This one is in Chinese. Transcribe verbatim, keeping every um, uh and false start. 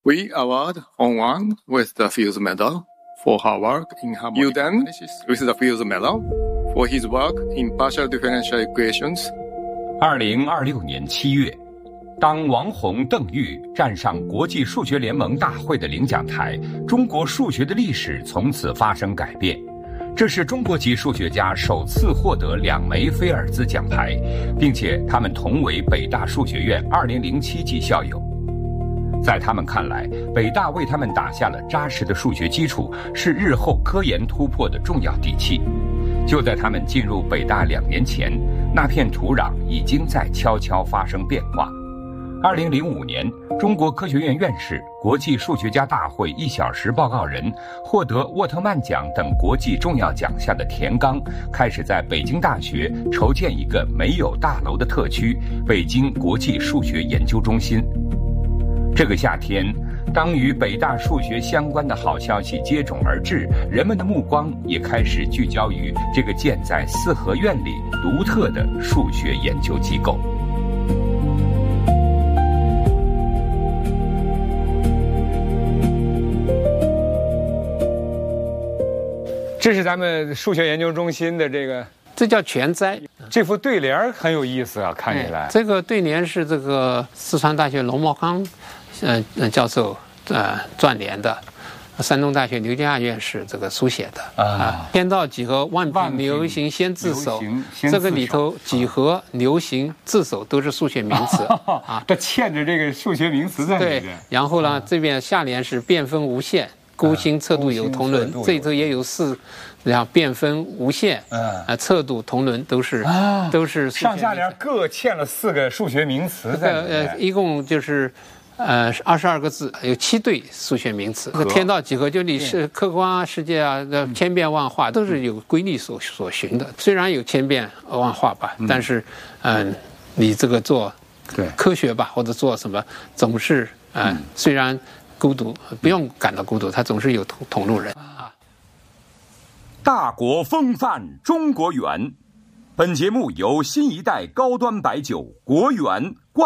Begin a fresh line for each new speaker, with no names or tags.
We award Hong Wang with the Fields Medal for her work in harmonic Yu Dan with the Fields Medal for his work in partial differential equations.
二零二六年七月，当王洪、邓玉站上国际数学联盟大会的领奖台，中国数学的历史从此发生改变。这是中国籍数学家首次获得两枚菲尔兹奖牌，并且他们同为北大数学院二零零七级校友。在他们看来，北大为他们打下了扎实的数学基础，是日后科研突破的重要底气。就在他们进入北大两年前，那片土壤已经在悄悄发生变化。二零零五年，中国科学院院士、国际数学家大会一小时报告人、获得沃特曼奖等国际重要奖项的田刚，开始在北京大学筹建一个没有大楼的特区——北京国际数学研究中心。这个夏天，当与北大数学相关的好消息接踵而至，人们的目光也开始聚焦于这个建在四合院里独特的数学研究机构。这是咱们数学研究中心的这个，
这叫全摘。
这幅对联很有意思啊，看起来。
这个对联是这个四川大学龙茂康，呃，教授呃撰联的，山东大学刘家院士这个书写的啊。天道几何，万品流行先自首。这个里头几何、流行、自首都是数学名词啊。
它嵌着这个数学名词在里面。
对，然后呢，这边下联是变分无限。勾心测度有同伦，这里头也有四，然后变分无限，啊，测度同伦都是都是
上下联各嵌了四个数学名词在里面，
呃，一共就是呃二十二个字，有七对数学名词。天道几何就你是客观啊、世界啊，千变万化都是有规律所所循的。虽然有千变万化吧，但是嗯，你这个做
对
科学吧，或者做什么，总是嗯，虽然。孤独不用感到孤独，他总是有同同路人啊。
大国风范，中国远。本节目由新一代高端白酒国远。